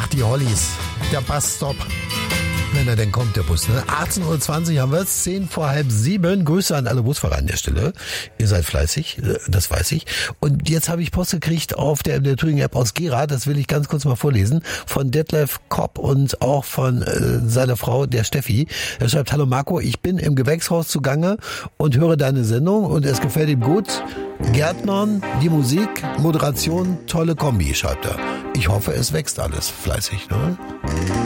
Ach, die Hollies. Der Busstop. Wenn er denn kommt, der Bus. Ne? 18.20 Uhr haben wir es, 6:45. Grüße an alle Busfahrer an der Stelle. Ihr seid fleißig, das weiß ich. Und jetzt habe ich Post gekriegt auf der Thüringen-App aus Gera, das will ich ganz kurz mal vorlesen, von Detlef Kopp und auch von seiner Frau, der Steffi. Er schreibt, hallo Marco, ich bin im Gewächshaus zugange und höre deine Sendung und es gefällt ihm gut. Gärtnern, die Musik, Moderation, tolle Kombi, schreibt er. Ich hoffe, es wächst alles fleißig. Ne?